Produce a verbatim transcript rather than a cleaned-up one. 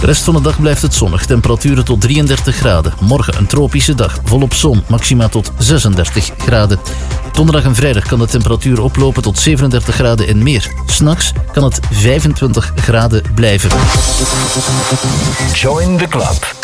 De rest van de dag blijft het zonnig. Temperaturen tot drieëndertig graden. Morgen een tropische dag. Volop zon. Maxima tot zesendertig graden. Donderdag en vrijdag kan de temperatuur oplopen tot zevenendertig graden en meer. 's Nachts kan het vijfentwintig graden blijven. Join the club.